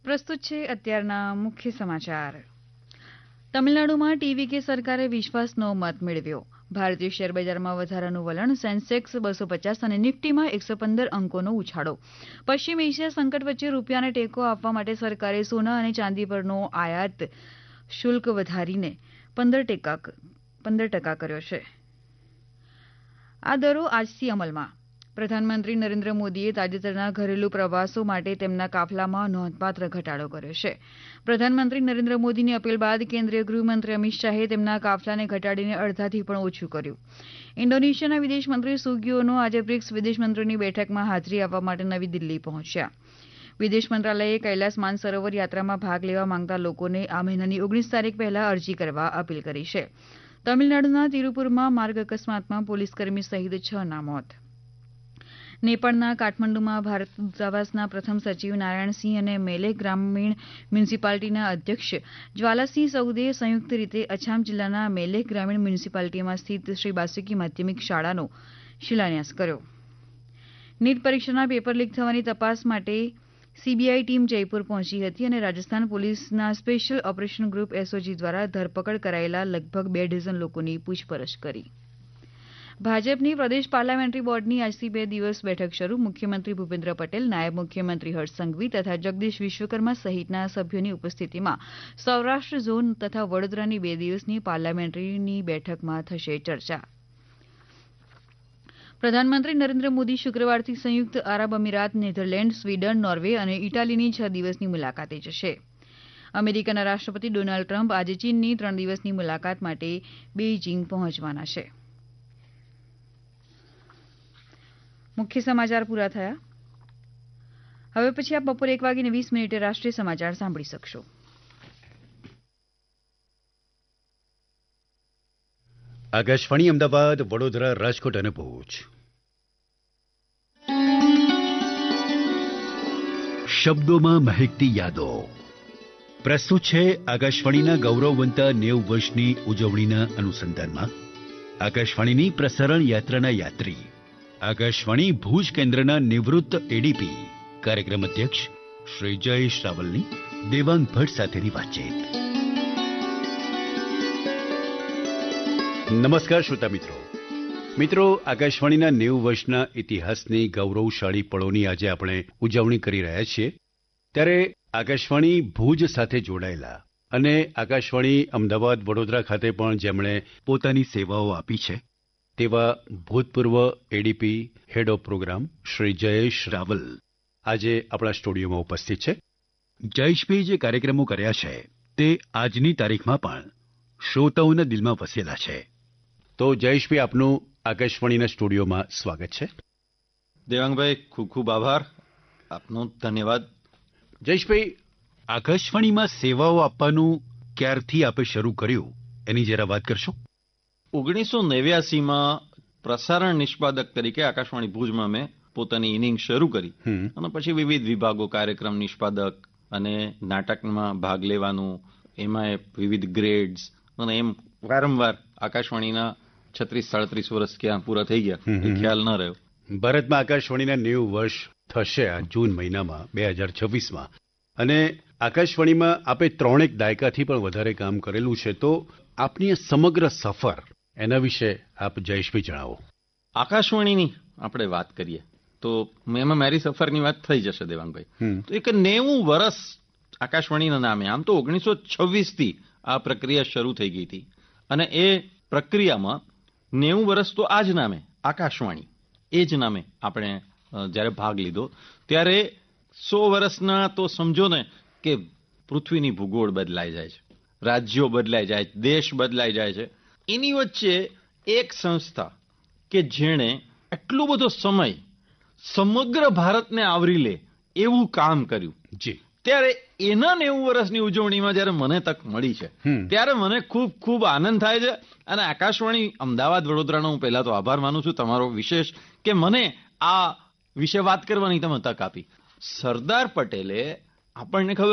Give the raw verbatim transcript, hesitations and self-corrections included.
પ્રસ્તુત છે અત્યારના મુખ્ય સમાચાર. તમિલનાડુમાં ટીવીકે સરકારે વિશ્વાસનો મત મેળવ્યો. ભારતીય શેરબજારમાં વધારાનું વલણ. સેન્સેક્સ બસો પચાસ અને નિફ્ટીમાં એકસો પંદર અંકોનો ઉછાળો. પશ્ચિમ એશિયા સંકટ વચ્ચે રૂપિયાને ટેકો આપવા માટે સરકારે સોના અને ચાંદી પરનો આયાત શુલ્ક વધારીને પંદર ટકા પંદર ટકા કર્યો છે. આ દરો આજથી અમલમાં. પ્રધાનમંત્રી નરેન્દ્ર મોદીએ તાજેતરના ઘરેલું પ્રવાસો માટે તેમના કાફલામાં નોંધપાત્ર ઘટાડો કર્યો છે. પ્રધાનમંત્રી નરેન્દ્ર મોદીની અપીલ બાદ કેન્દ્રીય ગૃહમંત્રી અમિત શાહે તેમના કાફલાને ઘટાડીને અડધાથી પણ ઓછું કર્યું. ઇન્ડોનેશિયાના વિદેશમંત્રી સુગિયોનો આજે બ્રિક્સ વિદેશમંત્રીઓની બેઠકમાં હાજરી આપવા માટે નવી દિલ્હી પહોંચ્યા. વિદેશ મંત્રાલયે કૈલાસ માનસરોવર યાત્રામાં ભાગ લેવા માંગતા લોકોને આ મહિનાની ઓગણીસ તારીખ પહેલા અરજી કરવા અપીલ કરી છે. તમિલનાડુના તિરુપુરમાં માર્ગ અકસ્માતમાં પોલીસકર્મી સહિત છ ના મોત. નેપાળના કાઠમંડુમાં ભારત દૂતાવાસના પ્રથમ સચિવ નારાયણસિંહ અને મેલે ગ્રામીણ મ્યુનિસિપાલિટીના અધ્યક્ષ જ્વાલાસિંહ સઉદે સંયુક્ત રીતે અછામ જિલ્લાના મેલેહ ગ્રામીણ મ્યુનિસિપાલિટીમાં સ્થિત શ્રી બાસુકી માધ્યમિક શાળાનો શિલાન્યાસ કર્યો. નીટ પરીક્ષાના પેપર લીક થવાની તપાસ માટે સીબીઆઈ ટીમ જયપુર પહોંચી હતી અને રાજસ્થાન પોલીસના સ્પેશિયલ ઓપરેશન ગ્રુપ એસઓજી દ્વારા ધરપકડ કરાયેલા લગભગ બે ડઝન લોકોની પૂછપરછ કરી. ભાજપની પ્રદેશ પાર્લામેન્ટરી બોર્ડની આજથી બે દિવસ બેઠક શરૂ. મુખ્યમંત્રી ભૂપેન્દ્ર પટેલ, નાયબ મુખ્યમંત્રી હર્ષ સંઘવી તથા જગદીશ વિશ્વકર્મા સહિતના સભ્યોની ઉપસ્થિતિમાં સૌરાષ્ટ્ર ઝોન તથા વડોદરાની બે દિવસની પાર્લામેન્ટરીની બેઠકમાં થશે ચર્ચા. પ્રધાનમંત્રી નરેન્દ્ર મોદી શુક્રવારથી સંયુક્ત આરબ અમીરાત, નેધરલેન્ડ, સ્વીડન, નોર્વે અને ઇટાલીની છ દિવસની મુલાકાતે જશે. અમેરિકાના રાષ્ટ્રપતિ ડોનાલ્ડ ટ્રમ્પ આજે ચીનની ત્રણ દિવસની મુલાકાત માટે બેઇજિંગ પહોંચવાના છે. મુખ્ય સમાચાર પૂરા થયા. હવે પછી આપ બપોરે એક વાગીને વીસ મિનિટે રાષ્ટ્રીય સમાચાર સાંભળી શકશો. આકાશવાણી અમદાવાદ, વડોદરા, રાજકોટ અને ભુજ. શબ્દોમાં મહેકતી યાદો. પ્રસ્તુત છે આકાશવાણીના ગૌરવવંતા નેવું વર્ષની ઉજવણીના અનુસંધાનમાં આકાશવાણીની પ્રસારણ યાત્રાના યાત્રી, આકાશવાણી ભુજ કેન્દ્રના નિવૃત્ત એડીપી, કાર્યક્રમ અધ્યક્ષ શ્રી જયેશ રાવલની દેવાંગ ભટ્ટ સાથેની વાતચીત. નમસ્કાર શ્રોતા મિત્રો. મિત્રો, આકાશવાણીના નેવું વર્ષના ઇતિહાસની ગૌરવશાળી પળોની આજે આપણે ઉજવણી કરી રહ્યા છીએ. ત્યારે આકાશવાણી ભુજ સાથે જોડાયેલા અને આકાશવાણી અમદાવાદ, વડોદરા ખાતે પણ જેમણે પોતાની સેવાઓ આપી છે તેવા ભૂતપૂર્વ ADP, head of programme Shri Jayesh Raval આજે આપણા સ્ટુડિયોમાં ઉપસ્થિત છે. જયેશભાઈ જે કાર્યક્રમો કર્યા છે તે આજની તારીખમાં પણ શ્રોતાઓના દિલમાં વસેલા છે. તો જયેશભાઈ, આપનું આકાશવાણીના સ્ટુડિયોમાં સ્વાગત છે. દેવાંગભાઈ, ખૂબ ખૂબ આભાર આપનો, ધન્યવાદ. જયેશભાઈ, આકાશવાણીમાં સેવાઓ આપવાનું ક્યારથી આપે શરૂ કર્યું એની જરા વાત કરશો? ઓગણીસો નેવ્યાસીમાં પ્રસારણ નિષ્પાદક તરીકે આકાશવાણી ભુજમાં મેં પોતાની ઇનિંગ શરૂ કરી અને પછી વિવિધ વિભાગો, કાર્યક્રમ નિષ્પાદક અને નાટકમાં ભાગ લેવાનું, એમાં વિવિધ ગ્રેડ્સ અને એમ વારંવાર આકાશવાણીના છત્રીસ સાડત્રીસ વર્ષ ક્યાં પૂરા થઈ ગયા એ ખ્યાલ ન રહ્યો. ભારતમાં આકાશવાણીના નેવું વર્ષ થશે આ જૂન મહિનામાં બે હજાર છવ્વીસમાં, અને આકાશવાણીમાં આપે ત્રણેક દાયકાથી પણ વધારે કામ કરેલું છે. તો આપની સમગ્ર સફર એના વિશે આપ જયેશભાઈ જણાવો. આકાશવાણીની આપણે વાત કરીએ તો એમાં મારી સફરની વાત થઈ જશે દેવાંગભાઈ. તો એક નેવું વર્ષ આકાશવાણીના નામે, આમ તો ઓગણીસો છવ્વીસ થી આ પ્રક્રિયા શરૂ થઈ ગઈ હતી અને એ પ્રક્રિયામાં નેવું વર્ષ તો આ જ નામે આકાશવાણી, એ જ નામે આપણે જ્યારે ભાગ લીધો ત્યારે સો વર્ષના તો સમજો ને કે પૃથ્વીની ભૂગોળ બદલાઈ જાય છે, રાજ્યો બદલાઈ જાય છે, દેશ બદલાઈ જાય છે. એની વચ્ચે એક સંસ્થા કે જેણે એટલો બધો સમય સમગ્ર ભારતને આવરી લે એવું કામ કર્યું, જી, ત્યારે એના નેવું વર્ષની ઉજવણીમાં જ્યારે મને તક મળી છે ત્યારે મને ખૂબ ખૂબ આનંદ થાય છે. અને આકાશવાણી અમદાવાદ, વડોદરાનો હું પહેલા તો આભાર માનું છું તમારો વિશેષ, કે મને આ વિશે વાત કરવાની તમે તક આપી. સરદાર પટેલે આપણને ખબર